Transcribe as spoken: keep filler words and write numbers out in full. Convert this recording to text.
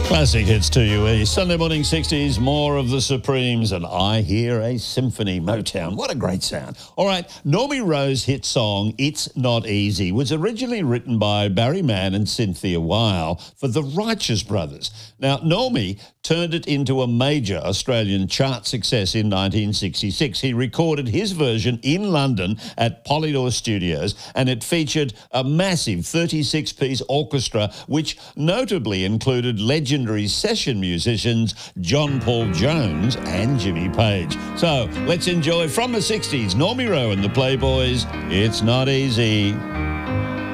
Classic hits to you, eh? Sunday morning sixties, more of the Supremes, and I Hear a Symphony. Motown, what a great sound. All right, Normie Rowe's hit song, It's Not Easy, was originally written by Barry Mann and Cynthia Weil for the Righteous Brothers. Now, Normie turned it into a major Australian chart success in nineteen sixty-six. He recorded his version in London at Polydor Studios, and it featured a massive thirty-six piece orchestra, which notably included legendary session musicians John Paul Jones and Jimmy Page. So let's enjoy from the sixties, Normie Rowe and the Playboys, It's Not Easy.